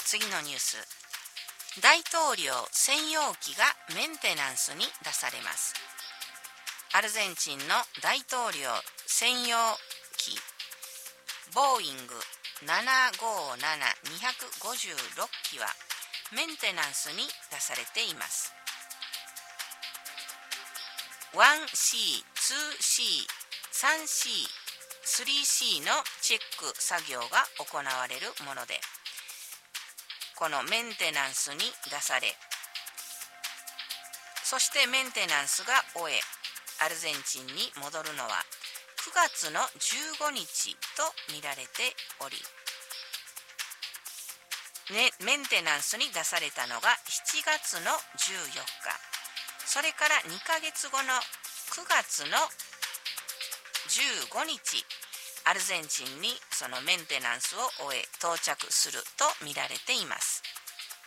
次のニュース。大統領専用機がメンテナンスに出されます。アルゼンチンの大統領専用機ボーイング757-256機はメンテナンスに出されています。 1C、2C、3C、3C のチェック作業が行われるもので、このメンテナンスに出され、そしてメンテナンスが終え、アルゼンチンに戻るのは9月の15日と見られており、メンテナンスに出されたのが7月の14日、それから2ヶ月後の9月の15日、アルゼンチンにそのメンテナンスを終え到着すると見られています。